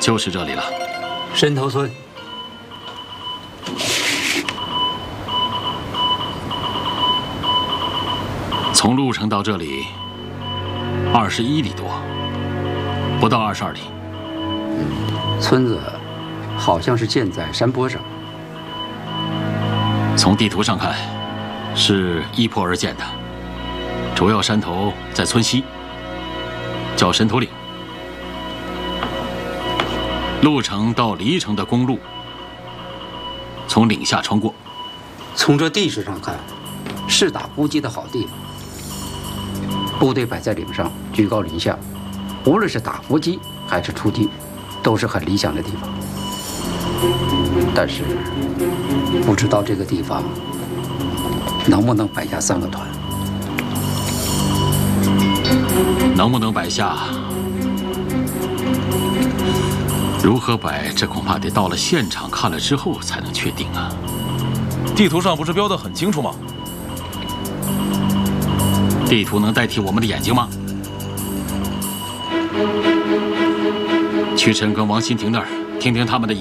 就是这里了。 伸头村。 从鹿城到这里21里多，不到22里。 村子好像是建在山坡上。 从地图上看，是依坡而建的。主要山头在村西，叫神头岭。鹿城到黎城的公路从岭下穿过。 从这地势上看，是打补给的好地方。部队摆在岭上，居高临下，无论是打伏击还是出击，都是很理想的地方。但是，不知道这个地方能不能摆下3个团。 能不能摆下？如何摆？这恐怕得到了现场看了之后才能确定啊。 地图上不是标得很清楚吗？ 地图能代替我们的眼睛吗？屈臣跟王新亭那儿听听他们的意见。